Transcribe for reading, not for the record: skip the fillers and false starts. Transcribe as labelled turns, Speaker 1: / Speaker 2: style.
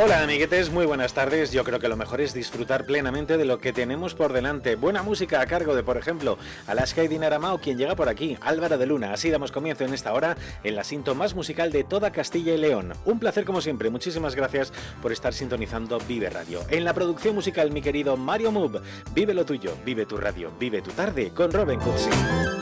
Speaker 1: Hola amiguetes, muy buenas tardes. Yo creo que lo mejor es disfrutar plenamente de lo que tenemos por delante. Buena música a cargo de, por ejemplo, Alaska y Dinarama o quien llega por aquí, Álvaro de Luna. Así damos comienzo en esta hora en la sinto más musical de toda Castilla y León. Un placer como siempre, muchísimas gracias por estar sintonizando Vive Radio. En la producción musical mi querido Mario Move, vive lo tuyo, vive tu radio, vive tu tarde con Robin Cooksey.